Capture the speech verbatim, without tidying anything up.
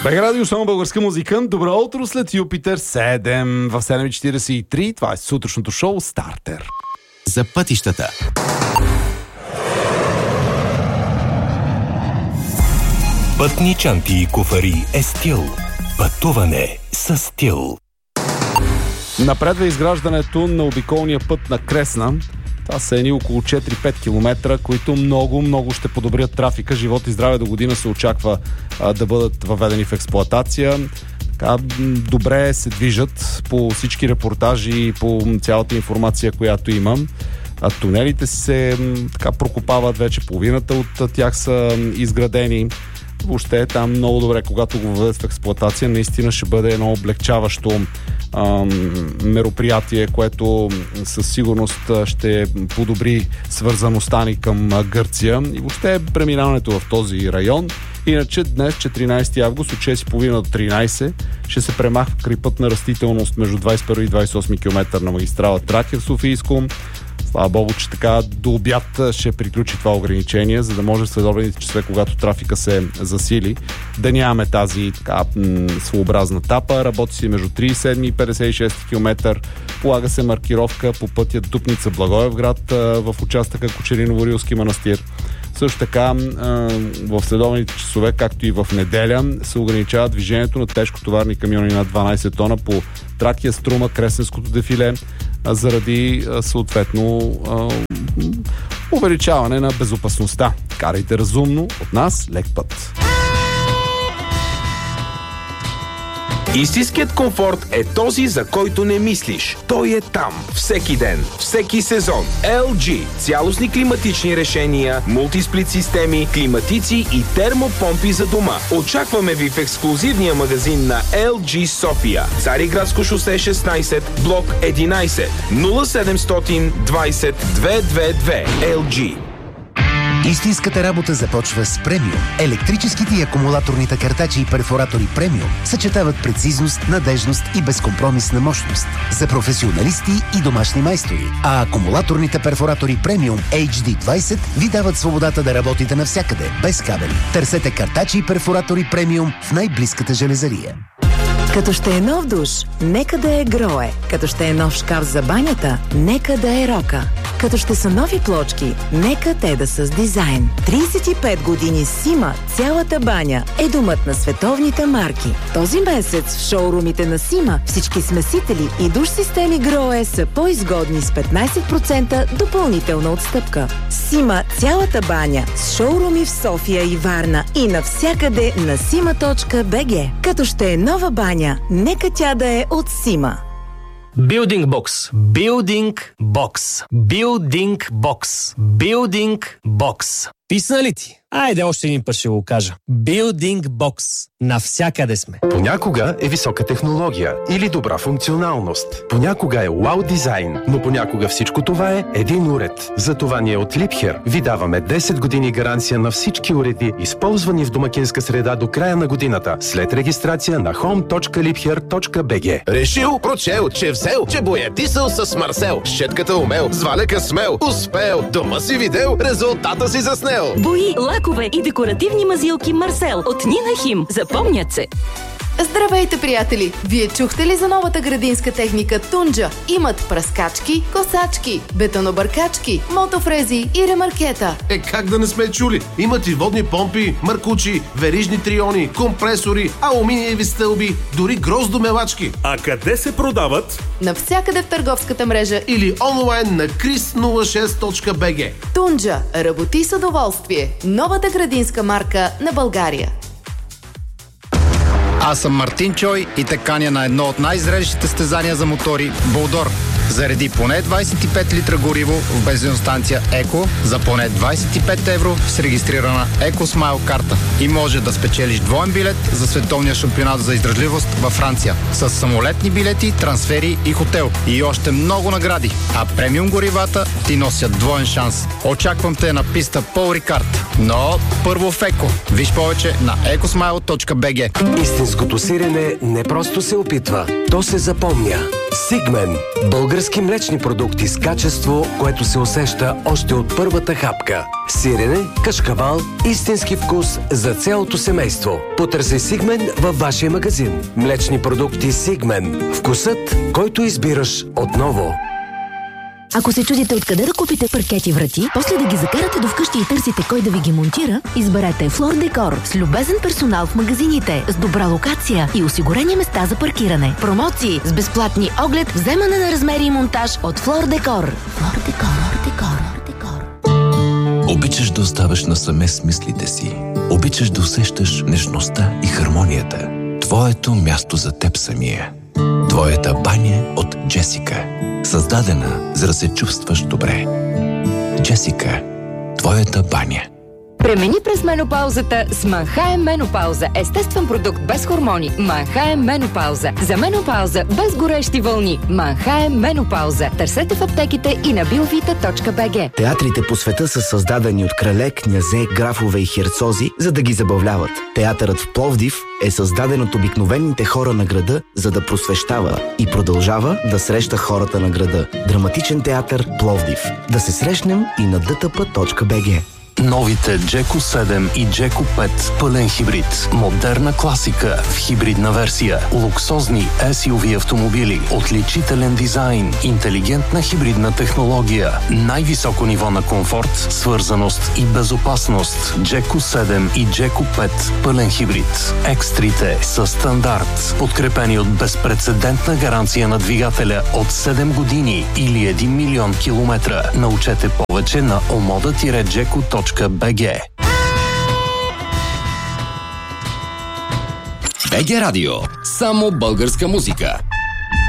Бег радио, само българска музика. Добро утро след Юпитер седем в седем и четиридесет и три. Това е сутрешното шоу Стартер. За пътищата. Пътни чанти и куфари е стил. Пътуване с стил. Напредва изграждането на обиколния път на Кресна. Това са едни около четири-пет километра, които много, много ще подобрят трафика. Живот и здраве до година се очаква а, да бъдат въведени в експлоатация. Така, добре се движат по всички репортажи и по цялата информация, която имам. А тунелите се така прокопават, вече половината от тях са изградени. Въобще е там много добре, когато го въведат в експлоатация, наистина ще бъде едно облегчаващо ам, мероприятие, което със сигурност ще подобри свързаността ни към Гърция и въобще преминаването в този район. Иначе днес, четиринайсети август, от шест и половина до тринайсет, ще се премахва пътна растителност между двайсет и първи и двайсет и осми километър на магистрала Тракия в Софийско. Слава Богу, че така до обяд ще приключи това ограничение, за да може в следобедните часове, когато трафика се засили, да нямаме тази така м- своеобразна тапа. Работи се между трийсет и седми и петдесет и шести километър. Полага се маркировка по пътя Дупница Благоевград в участъка Кочериново-Рилски манастир. Също така в следобедните часове, както и в неделя, се ограничава движението на тежкотоварни камиони над дванайсет тона по Тракия, Струма, Кресненското дефиле, заради съответно увеличаване на безопасността. Карайте разумно, от нас лек път. Истинският комфорт е този, за който не мислиш. Той е там. Всеки ден, всеки сезон. ел джи. Цялостни климатични решения, мултисплит системи, климатици и термопомпи за дома. Очакваме ви в ексклузивния магазин на ел джи София. Цариградско шосе шестнайсет, блок единайсет, нула седемстотин двайсет двеста двадесет и две. ел джи. Истинската работа започва с Премиум. Електрическите и акумулаторните картачи и перфоратори Премиум съчетават прецизност, надежност и безкомпромисна мощност за професионалисти и домашни майстори. А акумулаторните перфоратори Премиум ейч ди двайсет ви дават свободата да работите навсякъде, без кабели. Търсете картачи и перфоратори Премиум в най-близката железария. Като ще е нов душ, нека да е Грое. Като ще е нов шкаф за банята, нека да е Рока. Като ще са нови плочки, нека те да са с дизайн. трийсет и пет години Сима, цялата баня е домът на световните марки. Този месец в шоурумите на Сима всички смесители и душ системи Грое са по-изгодни с петнайсет процента допълнителна отстъпка. Сима, цялата баня с шоуруми в София и Варна и навсякъде на сима точка би джи. Като ще е нова баня, нека тя да е от Сима. Building Box. Building Box. Building Box. Building Box. Писна ли ти? Айде още един път ще го кажа. Building Box. Навсякъде сме. Понякога е висока технология или добра функционалност. Понякога е вау дизайн, но понякога всичко това е един уред. Затова ние от Liebherr ви даваме десет години гаранция на всички уреди, използвани в домакинска среда до края на годината, след регистрация на хоум точка liebherr точка би джи. Решил, прочел, че взел, че боядисал с Марсел. Щетката умел, с валека смел, успел, дома си видел, резултата си заснел. Бои, лакове и декоративни мазилки Марсел от Нина Хим. Запомнят се. Здравейте, приятели! Вие чухте ли за новата градинска техника Тунджа? Имат пръскачки, косачки, бетонобъркачки, мотофрези и ремаркета. Е, как да не сме чули? Имат и водни помпи, маркучи, верижни триони, компресори, алуминиеви стълби, дори гроздомелачки. А къде се продават? Навсякъде в търговската мрежа или онлайн на крис нула шест точка би джи. Тунджа. Работи с удоволствие. Новата градинска марка на България. Аз съм Мартин Чой и те каня на едно от най-зрелищите състезания за мотори – Булдор. Зареди поне двайсет и пет литра гориво в бензиностанция Еко за поне двайсет и пет евро с регистрирана Еко Смайл карта. И може да спечелиш двоен билет за световния шампионат за издръжливост във Франция. С самолетни билети, трансфери и хотел. И още много награди. А премиум горивата ти носят двоен шанс. Очаквам те на писта Пол Рикард. Но първо в Еко. Виж повече на екосмайл точка би джи. Истинското сирене не просто се опитва, то се запомня. Сигмен. Български млечни продукти с качество, което се усеща още от първата хапка. Сирене, кашкавал, истински вкус за цялото семейство. Потърси Сигмен във вашия магазин. Млечни продукти Сигмен. Вкусът, който избираш отново. Ако се чудите откъде да купите паркети врати, после да ги закарате до вкъщи и търсите кой да ви ги монтира, изберете Флор Декор с любезен персонал в магазините, с добра локация и осигурени места за паркиране. Промоции с безплатни оглед, вземане на размери и монтаж от Флор Декор. Флор Декор, Декор, Декор. Обичаш да оставаш насаме с мислите си. Обичаш да усещаш нежността и хармонията. Твоето място за теб самия. Твоята баня от Джесика. Създадена, за да се чувстваш добре. Джесика. Твоята баня. Премини през менопаузата с Манхайм Менопауза. Естествен продукт без хормони. Манхайм Менопауза. За менопауза без горещи вълни. Манхайм Менопауза. Търсете в аптеките и на биовита точка би джи. Театрите по света са създадени от крале, князе, графове и херцози, за да ги забавляват. Театърът в Пловдив е създаден от обикновените хора на града, за да просвещава и продължава да среща хората на града. Драматичен театър Пловдив. Да се срещнем и на ди ти пи точка би джи. Новите Джеко седем и Джеко пет пълен хибрид. Модерна класика в хибридна версия. Луксозни ес ю ви автомобили. Отличителен дизайн. Интелигентна хибридна технология. Най-високо ниво на комфорт, свързаност и безопасност. Джеко седем и Джеко пет пълен хибрид. Екстрите са стандарт. Подкрепени от безпрецедентна гаранция на двигателя от седем години или един милион километра. Научете повече на омода джеко точка би джи. би джи Радио. Само българска музика.